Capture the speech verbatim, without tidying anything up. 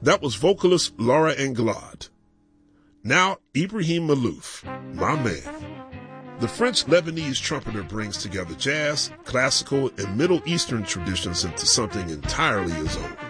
That was vocalist Laura Anglade. Now, Ibrahim Malouf, my man. The French-Lebanese trumpeter brings together jazz, classical, and Middle Eastern traditions into something entirely his own.